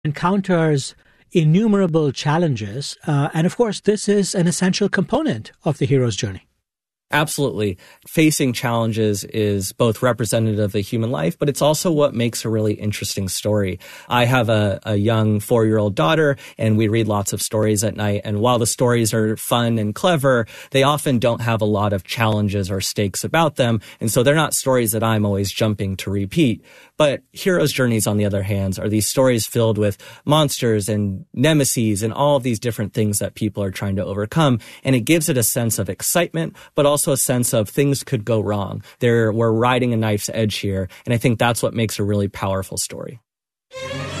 encounters innumerable challenges. And of course, this is an essential component of the hero's journey. Absolutely. Facing challenges is both representative of the human life, but it's also what makes a really interesting story. I have a young 4-year-old daughter, and we read lots of stories at night. And while the stories are fun and clever, they often don't have a lot of challenges or stakes about them. And so they're not stories that I'm always jumping to repeat. But hero's journeys, on the other hand, are these stories filled with monsters and nemesis and all of these different things that people are trying to overcome. And it gives it a sense of excitement, but also a sense of things could go wrong. We're riding a knife's edge here. And I think that's what makes a really powerful story.